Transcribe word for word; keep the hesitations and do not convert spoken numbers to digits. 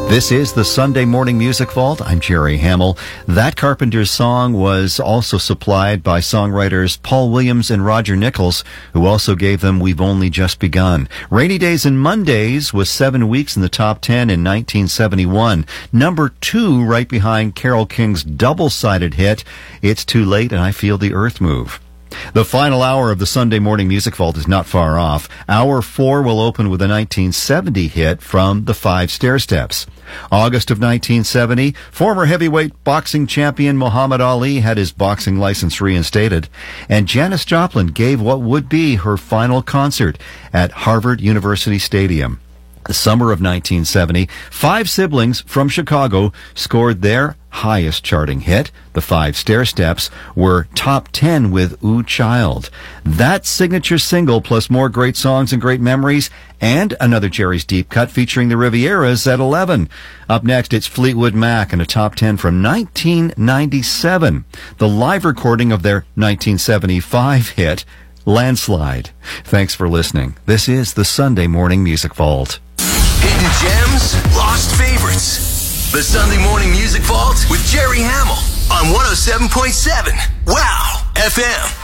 This is the Sunday Morning Music Vault. I'm Jerry Hamill. That Carpenters song was also supplied by songwriters Paul Williams and Roger Nichols, who also gave them We've Only Just Begun. Rainy Days and Mondays was seven weeks in the top ten in nineteen seventy-one. Number two, right behind Carole King's double-sided hit, It's Too Late and I Feel the Earth Move. The final hour of the Sunday Morning Music Vault is not far off. Hour four will open with a nineteen seventy hit from the Five Stairsteps. August of nineteen seventy, former heavyweight boxing champion Muhammad Ali had his boxing license reinstated, and Janis Joplin gave what would be her final concert at Harvard University Stadium. The summer of nineteen seventy, five siblings from Chicago scored their highest charting hit. The Five Stairsteps were top ten with Ooh Child. That signature single, plus more great songs and great memories, and another Jerry's Deep Cut featuring the Rivieras at eleven. Up next, it's Fleetwood Mac and a top ten from nineteen ninety-seven. The live recording of their nineteen seventy-five hit, Landslide. Thanks for listening. This is the Sunday Morning Music Vault. Hidden gems, lost favorites. The Sunday Morning Music Vault with Jerry Hamill on one oh seven point seven. Wow F M.